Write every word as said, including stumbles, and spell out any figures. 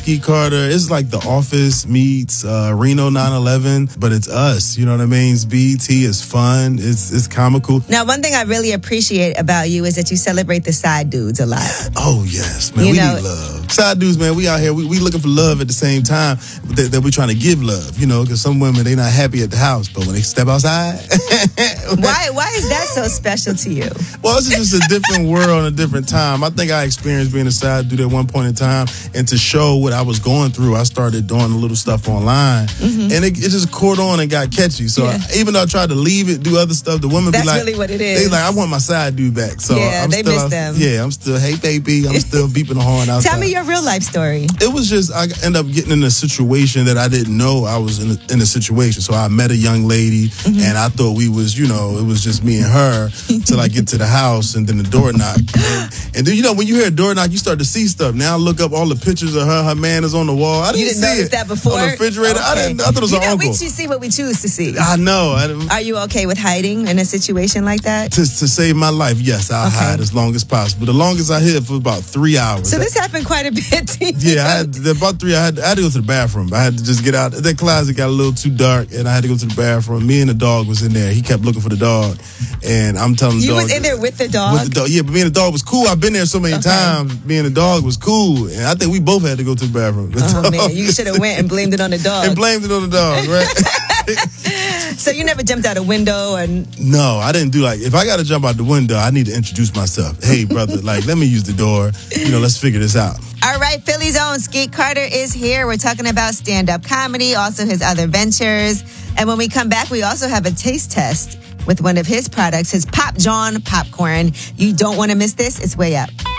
Skeet Carter. It's like The Office meets uh, Reno nine eleven, but it's us. You know what I mean? It's B E T. It's fun. It's it's comical. Now, one thing I really appreciate about you is that you celebrate the side dudes a lot. Oh, yes, man. You we know, need love. Side dudes, man, we out here. We, we looking for love at the same time that, that we're trying to give love, you know, because some women, they not happy at the house, but when they step outside. why Why is that so special to you? Well, it's just a different world and a different time. I think I experienced being a side dude at one point in time, and to show what I was going through, I started doing a little stuff online, mm-hmm. and it, it just caught on and got catchy. So yeah. I, even though I tried to leave it, do other stuff, the women That's be like, really what it is. They like, I want my side dude back. So yeah, I'm they still, miss I, them. Yeah, I'm still, hey baby, I'm still beeping the horn outside. Tell me your real life story. It was just, I ended up getting in a situation that I didn't know I was in a, in a situation. So I met a young lady, mm-hmm. and I thought we was, you know, it was just me and her till I get to the house, and then the door knock. And, and then, you know, when you hear a door knock, you start to see stuff. Now I look up all the pictures of her. Her man is on the wall. I didn't, you didn't see notice it that before? On the refrigerator. Okay. I didn't. I thought it was you her know, uncle. We choose see what we choose to see. I know. I Are you okay with hiding in a situation like that? To, to save my life, yes, I'll okay. hide as long as possible. The longest I hid for about three hours. So this happened quite a bit to you. Yeah, I had about three. I had, I had to go to the bathroom. I had to just get out. That closet got a little too dark, and I had to go to the bathroom. Me and the dog was in there. He kept looking for the dog, and I'm telling the you dog. You was in there with the dog? With the dog, yeah. But me and the dog was cool. I've been there so many okay. times. Me and the dog was cool, and I think we both had to go to the bathroom. The oh dog. man, you should have went and blamed it on the dog. And blamed it on the dog, right? So you never jumped out a window and? No, I didn't do like, if I got to jump out the window, I need to introduce myself. Hey, brother, like, let me use the door. You know, let's figure this out. All right, Philly's own Skeet Carter is here. We're talking about stand-up comedy, also his other ventures. And when we come back, we also have a taste test with one of his products, his Pop John popcorn. You don't want to miss this. It's way up.